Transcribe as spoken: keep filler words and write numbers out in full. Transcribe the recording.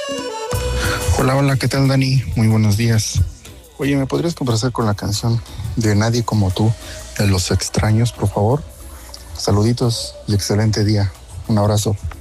Hola, hola, ¿qué tal, Dani? Muy buenos días. Oye, ¿me podrías complacer con la canción de Nadie como tú, de Los Extraños, por favor? Saluditos y excelente día. Un abrazo.